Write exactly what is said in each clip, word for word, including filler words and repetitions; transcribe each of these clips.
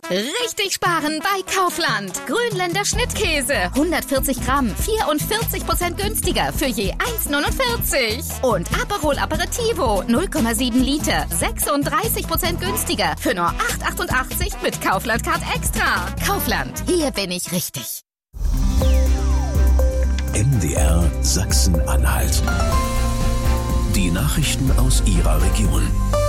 Richtig sparen bei Kaufland. Grünländer Schnittkäse. hundertvierzig Gramm, vierundvierzig Prozent günstiger für je eins Komma neunundvierzig. Und Aperol Aperitivo, null Komma sieben Liter, sechsunddreißig Prozent günstiger für nur acht Komma achtundachtzig mit Kaufland Card Extra. Kaufland, hier bin ich richtig. M D R Sachsen-Anhalt. Die Nachrichten aus Ihrer Region.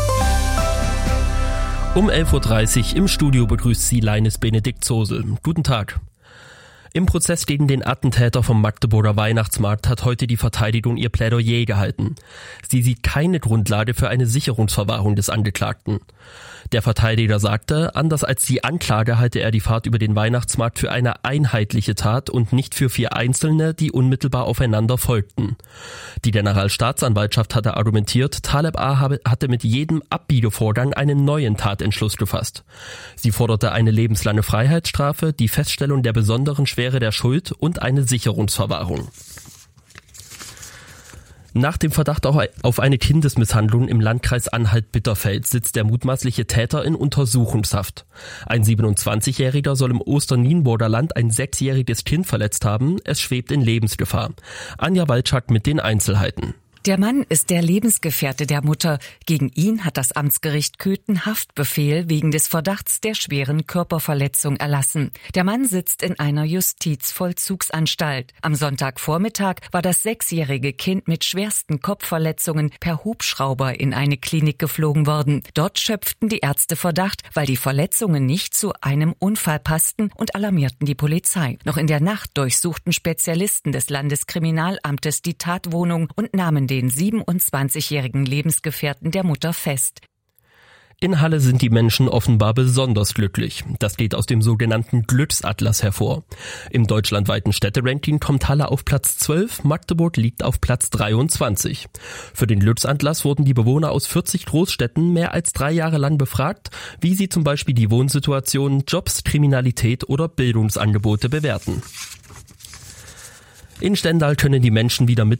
Um elf Uhr dreißig im Studio begrüßt Sie Leines Benedikt Zosel. Guten Tag. Im Prozess gegen den Attentäter vom Magdeburger Weihnachtsmarkt hat heute die Verteidigung ihr Plädoyer gehalten. Sie sieht keine Grundlage für eine Sicherungsverwahrung des Angeklagten. Der Verteidiger sagte, anders als die Anklage halte er die Fahrt über den Weihnachtsmarkt für eine einheitliche Tat und nicht für vier einzelne, die unmittelbar aufeinander folgten. Die Generalstaatsanwaltschaft hatte argumentiert, Taleb A. hatte mit jedem Abbiegevorgang einen neuen Tatentschluss gefasst. Sie forderte eine lebenslange Freiheitsstrafe, die Feststellung der besonderen Schwere der Schuld und eine Sicherungsverwahrung. Nach dem Verdacht auf eine Kindesmisshandlung im Landkreis Anhalt-Bitterfeld sitzt der mutmaßliche Täter in Untersuchungshaft. Ein siebenundzwanzigjähriger soll im Osternienburger Land ein sechsjähriges Kind verletzt haben. Es schwebt in Lebensgefahr. Anja Walczak mit den Einzelheiten. Der Mann ist der Lebensgefährte der Mutter. Gegen ihn hat das Amtsgericht Köthen Haftbefehl wegen des Verdachts der schweren Körperverletzung erlassen. Der Mann sitzt in einer Justizvollzugsanstalt. Am Sonntagvormittag war das sechsjährige Kind mit schwersten Kopfverletzungen per Hubschrauber in eine Klinik geflogen worden. Dort schöpften die Ärzte Verdacht, weil die Verletzungen nicht zu einem Unfall passten und alarmierten die Polizei. Noch in der Nacht durchsuchten Spezialisten des Landeskriminalamtes die Tatwohnung und nahmen den siebenundzwanzigjährigen Lebensgefährten der Mutter fest. In Halle sind die Menschen offenbar besonders glücklich. Das geht aus dem sogenannten Glücksatlas hervor. Im deutschlandweiten Städteranking kommt Halle auf Platz zwölf, Magdeburg liegt auf Platz dreiundzwanzig. Für den Glücksatlas wurden die Bewohner aus vierzig Großstädten mehr als drei Jahre lang befragt, wie sie zum Beispiel die Wohnsituation, Jobs, Kriminalität oder Bildungsangebote bewerten. In Stendal können die Menschen wieder mit